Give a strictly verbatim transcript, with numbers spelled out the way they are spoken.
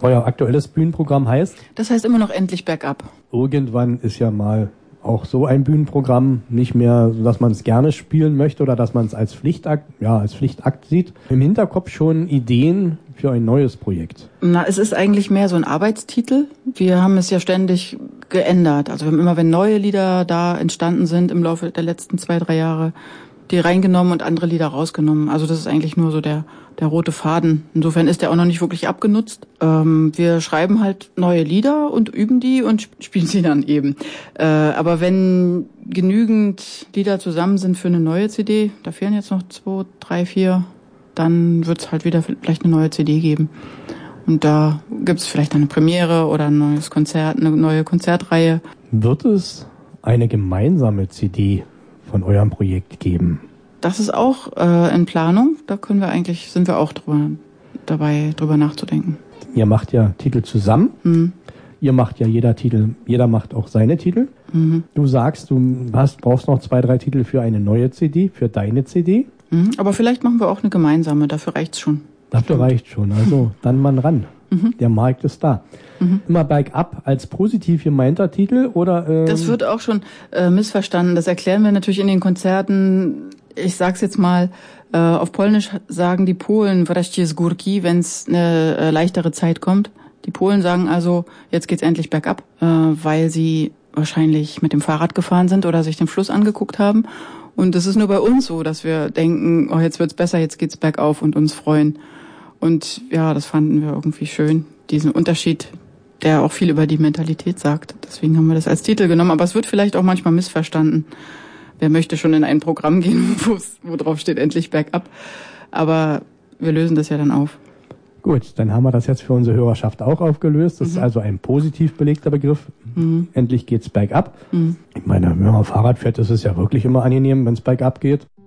Euer aktuelles Bühnenprogramm heißt? Das heißt immer noch endlich bergab. Irgendwann ist ja mal auch so ein Bühnenprogramm nicht mehr, dass man es gerne spielen möchte oder dass man es als Pflichtakt, ja, als Pflichtakt sieht. Im Hinterkopf schon Ideen für ein neues Projekt? Na, es ist eigentlich mehr so ein Arbeitstitel. Wir haben es ja ständig geändert. Also wir haben immer, wenn neue Lieder da entstanden sind im Laufe der letzten zwei, drei Jahre, die reingenommen und andere Lieder rausgenommen. Also das ist eigentlich nur so der der rote Faden. Insofern ist der auch noch nicht wirklich abgenutzt. Ähm, wir schreiben halt neue Lieder und üben die und sp- spielen sie dann eben. Äh, aber wenn genügend Lieder zusammen sind für eine neue C D, da fehlen jetzt noch zwei, drei, vier, dann wird es halt wieder vielleicht eine neue C D geben. Und da gibt es vielleicht eine Premiere oder ein neues Konzert, eine neue Konzertreihe. Wird es eine gemeinsame C D von eurem Projekt geben? Das ist auch äh, in Planung. Da können wir eigentlich, sind wir auch drüber, dabei, drüber nachzudenken. Ihr macht ja Titel zusammen. Mhm. Ihr macht ja jeder Titel, jeder macht auch seine Titel. Mhm. Du sagst, du hast, brauchst noch zwei, drei Titel für eine neue C D, für deine C D. Mhm. Aber vielleicht machen wir auch eine gemeinsame, dafür reicht's schon. Dafür reicht schon. Also dann mal ran. Mhm. Der Markt ist da. Mhm. Immer bergab als positiv gemeinter Titel oder? Ähm das wird auch schon äh, missverstanden. Das erklären wir natürlich in den Konzerten. Ich sag's jetzt mal, äh, auf Polnisch sagen die Polen wreszcie z górki, wenn es eine äh, leichtere Zeit kommt. Die Polen sagen also, jetzt geht's endlich bergab, äh, weil sie wahrscheinlich mit dem Fahrrad gefahren sind oder sich den Fluss angeguckt haben. Und es ist nur bei uns so, dass wir denken, oh, jetzt wird's besser, jetzt geht's bergauf und uns freuen. Und ja, das fanden wir irgendwie schön, diesen Unterschied, der auch viel über die Mentalität sagt. Deswegen haben wir das als Titel genommen. Aber es wird vielleicht auch manchmal missverstanden. Wer möchte schon in ein Programm gehen, wo drauf steht, endlich bergab. Aber wir lösen das ja dann auf. Gut, dann haben wir das jetzt für unsere Hörerschaft auch aufgelöst. Das mhm. ist also ein positiv belegter Begriff. Mhm. Endlich geht's bergab. Mhm. Ich meine, wenn man Fahrrad fährt, ist es ja wirklich immer angenehm, wenn es bergab geht.